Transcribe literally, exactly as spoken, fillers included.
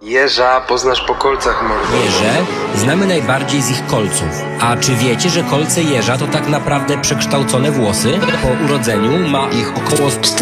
Jeża poznasz po kolcach, mordo. Jeże znamy najbardziej z ich kolców. A czy wiecie, że kolce jeża to tak naprawdę przekształcone włosy? Po urodzeniu ma ich około